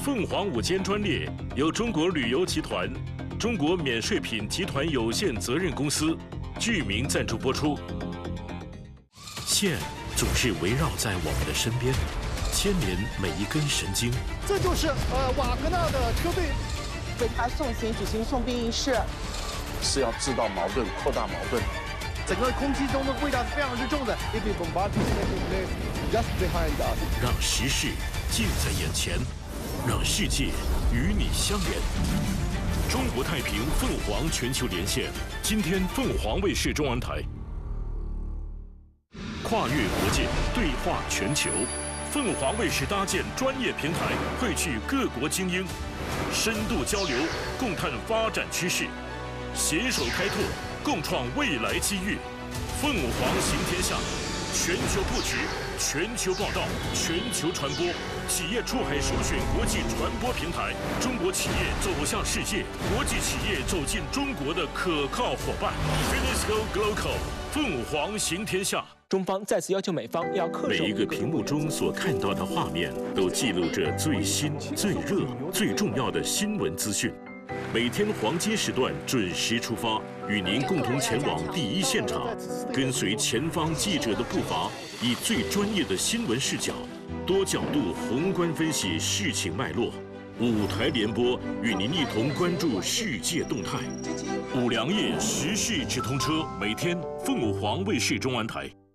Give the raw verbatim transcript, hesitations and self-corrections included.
凤凰午间专列由中国旅游集团、中国免税品集团有限责任公司具名赞助播出。线总是围绕在我们的身边，牵连每一根神经。 这就是呃瓦格纳的车队为他送行举行送殡仪式， 是要制造矛盾、扩大矛盾。 整个空气中的味道是非常之重的。If we bombard this just behind us， 让时事近在眼前，让世界与你相连。中国太平凤凰全球连线，今天凤凰卫视中文台。跨越国界，对话全球，凤凰卫视搭建专业平台，汇聚各国精英，深度交流，共探发展趋势，携手开拓，共创未来机遇。凤凰行天下，全球布局，全球报道，全球传播，企业出海首选国际传播平台，中国企业走向世界，国际企业走进中国的可靠伙伴。Finisco Global， 凤凰行天下。 中方再次要求美方要恪守每一个屏幕中所看到的画面，都记录着最新、最热、最重要的新闻资讯。每天黄金时段准时出发，与您共同前往第一现场，跟随前方记者的步伐，以最专业的新闻视角，多角度宏观分析事情脉络。五台联播与您一同关注世界动态。五粮液时事直通车，每天凤凰卫视中文台。